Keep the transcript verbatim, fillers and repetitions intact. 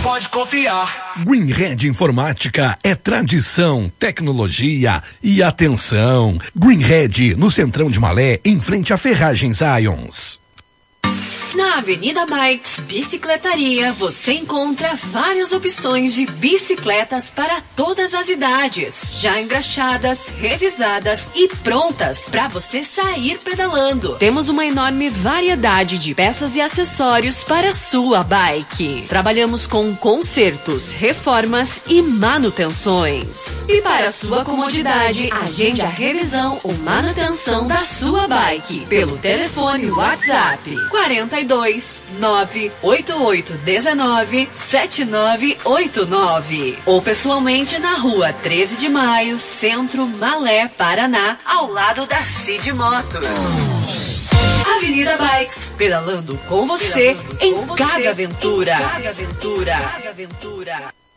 pode confiar. Greenhead Informática é tradição, tecnologia e atenção. Greenhead, no Centrão de Malé, em frente a Ferragens Ions. Na Avenida Bikes Bicicletaria, você encontra várias opções de bicicletas para todas as idades, já engraxadas, revisadas e prontas para você sair pedalando. Temos uma enorme variedade de peças e acessórios para sua bike. Trabalhamos com consertos, reformas e manutenções. E para sua comodidade, agende a revisão ou manutenção da sua bike pelo telefone WhatsApp quarenta e dois, nove oito oito um nove, sete nove oito nove ou pessoalmente na rua treze de maio, Centro, Malé, Paraná, ao lado da Cid Motos. Avenida Bikes, pedalando com você, pedalando em, com cada você aventura. em cada aventura. Cada aventura.